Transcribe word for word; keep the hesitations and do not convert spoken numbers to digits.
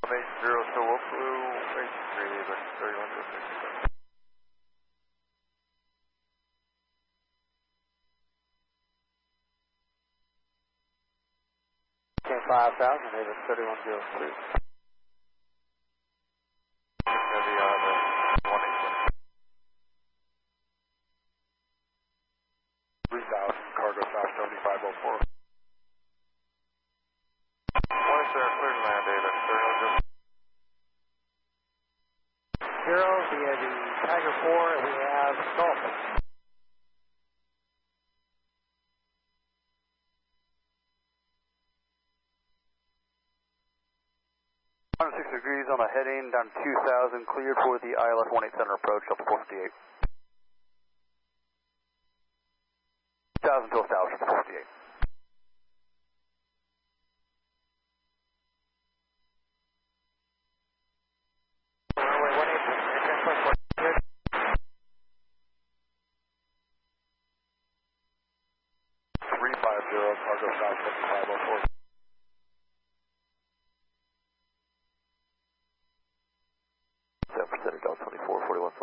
Eight zero Towoku, eight three, but thirty-one zero six. ten five thousand, David thirty-one zero three. Heavy on the one eight one. three thousand, cargo south seventy-five oh four. One sir, clear to land, David, thirty-one zero. Zero via the Tiger four, and we have Dolphin. one oh six degrees on a heading down two thousand, cleared for the I L S one eight center approach, Delta four fifty-eight. two thousand to establish at four fifty-eight. Runway one eight, three five zero, cargo south seventy-five oh four.